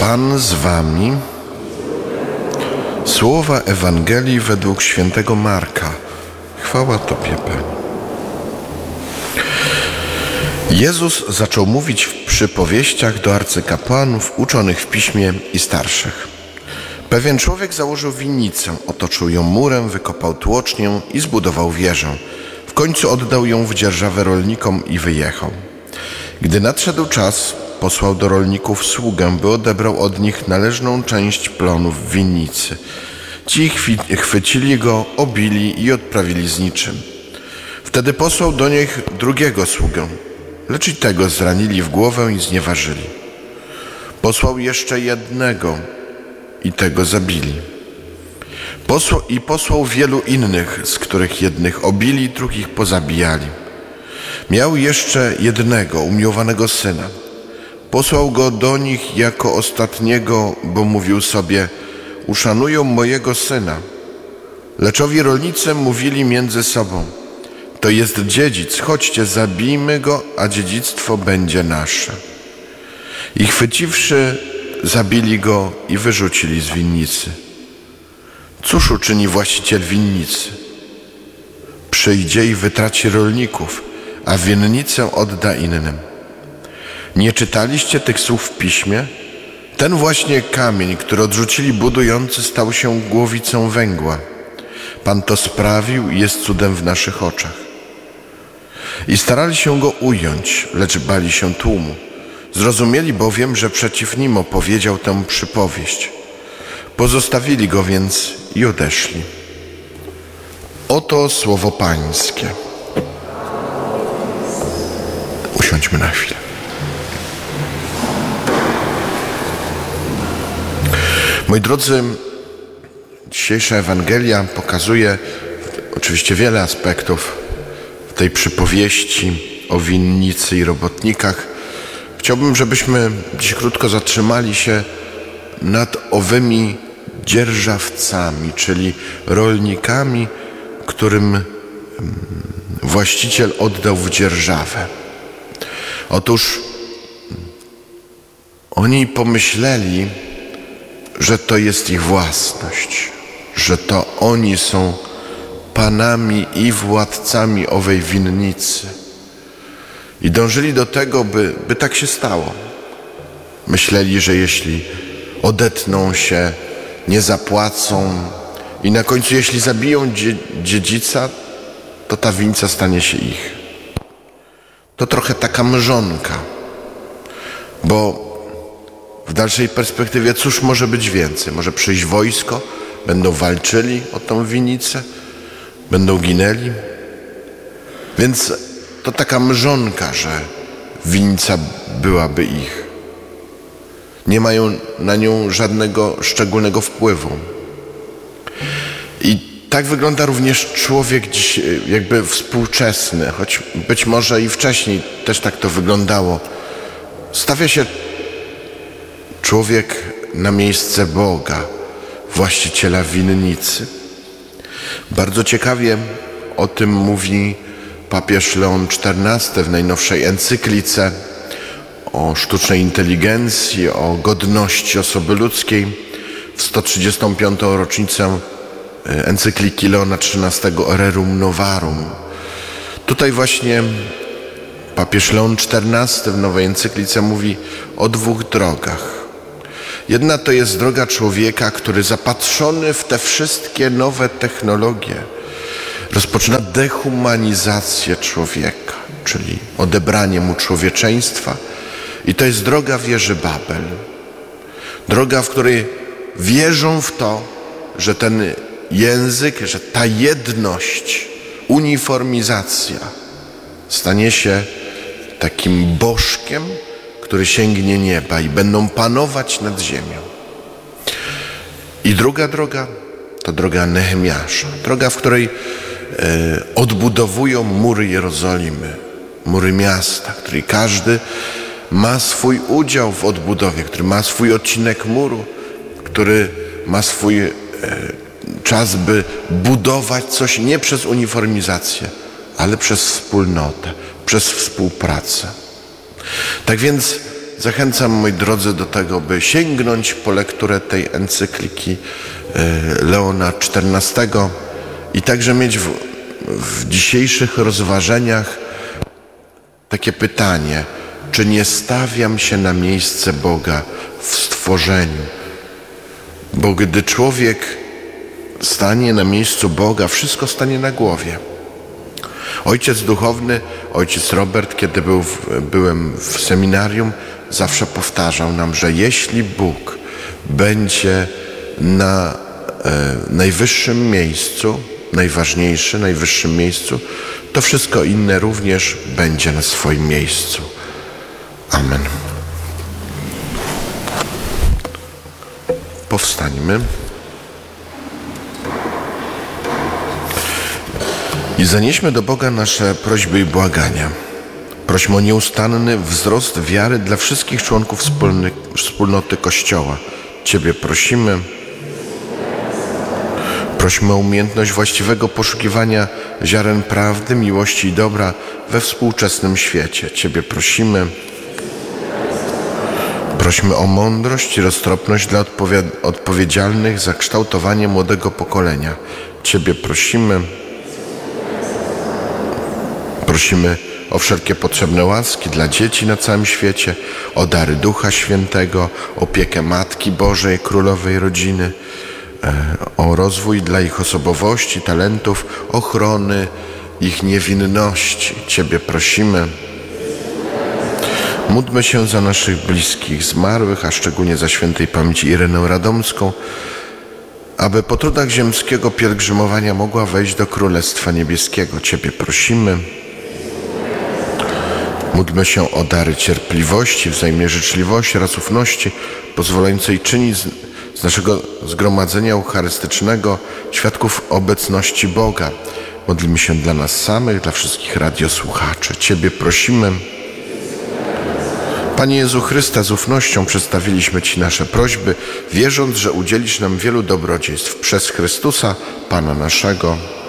Pan z wami. Słowa Ewangelii według świętego Marka. Chwała Tobie, Panie. Jezus zaczął mówić w przypowieściach do arcykapłanów, uczonych w piśmie i starszych. Pewien człowiek założył winnicę, otoczył ją murem, wykopał tłocznię i zbudował wieżę. W końcu oddał ją w dzierżawę rolnikom i wyjechał. Gdy nadszedł czas, posłał do rolników sługę, by odebrał od nich należną część plonów w winnicy. Ci chwycili go, obili i odprawili z niczym. Wtedy posłał do nich drugiego sługę, lecz i tego zranili w głowę i znieważyli. Posłał jeszcze jednego i tego zabili. Posłał wielu innych, z których jednych obili, drugich pozabijali. Miał jeszcze jednego umiłowanego syna. Posłał go do nich jako ostatniego, bo mówił sobie: uszanują mojego syna. Lecz owi rolnicy mówili między sobą: to jest dziedzic, chodźcie, zabijmy go, a dziedzictwo będzie nasze. I chwyciwszy, zabili go i wyrzucili z winnicy. Cóż uczyni właściciel winnicy? Przyjdzie i wytraci rolników, a winnicę odda innym. Nie czytaliście tych słów w piśmie? Ten właśnie kamień, który odrzucili budujący, stał się głowicą węgła. Pan to sprawił i jest cudem w naszych oczach. I starali się go ująć, lecz bali się tłumu. Zrozumieli bowiem, że przeciw nim opowiedział tę przypowieść. Pozostawili go więc i odeszli. Oto słowo Pańskie. Usiądźmy na chwilę. Moi drodzy, dzisiejsza Ewangelia pokazuje oczywiście wiele aspektów tej przypowieści o winnicy i robotnikach. Chciałbym, żebyśmy dziś krótko zatrzymali się nad owymi dzierżawcami, czyli rolnikami, którym właściciel oddał w dzierżawę. Otóż oni pomyśleli, że to jest ich własność, że to oni są panami i władcami owej winnicy. I dążyli do tego, by tak się stało. Myśleli, że jeśli odetną się, nie zapłacą i na końcu, jeśli zabiją dziedzica, to ta winnica stanie się ich. To trochę taka mrzonka, bo w dalszej perspektywie cóż może być więcej? Może przyjść wojsko, będą walczyli o tą winnicę, będą ginęli. Więc to taka mrzonka, że winnica byłaby ich. Nie mają na nią żadnego szczególnego wpływu. I tak wygląda również człowiek dziś, jakby współczesny, choć być może i wcześniej też tak to wyglądało. Stawia się człowiek na miejsce Boga, właściciela winnicy. Bardzo ciekawie o tym mówi papież Leon XIV w najnowszej encyklice o sztucznej inteligencji, o godności osoby ludzkiej w 135. rocznicę encykliki Leona XIII Rerum Novarum. Tutaj właśnie papież Leon XIV w nowej encyklice mówi o dwóch drogach. Jedna to jest droga człowieka, który zapatrzony w te wszystkie nowe technologie rozpoczyna dehumanizację człowieka, czyli odebranie mu człowieczeństwa. I to jest droga wieży Babel. Droga, w której wierzą w to, że ten język, że ta jedność, uniformizacja stanie się takim bożkiem, który sięgnie nieba i będą panować nad ziemią. I druga droga to droga Nehemiasza. Droga, w której odbudowują mury Jerozolimy, mury miasta, w której każdy ma swój udział w odbudowie, który ma swój odcinek muru, który ma swój czas, by budować coś nie przez uniformizację, ale przez wspólnotę, przez współpracę. Tak więc zachęcam, moi drodzy, do tego, by sięgnąć po lekturę tej encykliki Leona XIV i także mieć w dzisiejszych rozważeniach takie pytanie, czy nie stawiam się na miejsce Boga w stworzeniu? Bo gdy człowiek stanie na miejscu Boga, wszystko stanie na głowie. Ojciec duchowny, ojciec Robert, kiedy byłem w seminarium, zawsze powtarzał nam, że jeśli Bóg będzie na najwyższym miejscu, najwyższym miejscu, to wszystko inne również będzie na swoim miejscu. Amen. Powstańmy i zanieśmy do Boga nasze prośby i błagania. Prośmy o nieustanny wzrost wiary dla wszystkich członków wspólnoty Kościoła. Ciebie prosimy. Prośmy o umiejętność właściwego poszukiwania ziaren prawdy, miłości i dobra we współczesnym świecie. Ciebie prosimy. Prośmy o mądrość i roztropność dla odpowiedzialnych za kształtowanie młodego pokolenia. Ciebie prosimy. Prosimy o wszelkie potrzebne łaski dla dzieci na całym świecie, o dary Ducha Świętego, opiekę Matki Bożej, Królowej Rodziny, o rozwój dla ich osobowości, talentów, ochrony ich niewinności. Ciebie prosimy. Módlmy się za naszych bliskich zmarłych, a szczególnie za świętej pamięci Irenę Radomską, aby po trudach ziemskiego pielgrzymowania mogła wejść do Królestwa Niebieskiego. Ciebie prosimy. Módlmy się o dary cierpliwości, wzajemnej życzliwości oraz ufności, pozwalającej czynić z naszego zgromadzenia eucharystycznego świadków obecności Boga. Modlimy się dla nas samych, dla wszystkich radiosłuchaczy. Ciebie prosimy. Panie Jezu Chryste, z ufnością przedstawiliśmy Ci nasze prośby, wierząc, że udzielisz nam wielu dobrodziejstw przez Chrystusa, Pana naszego.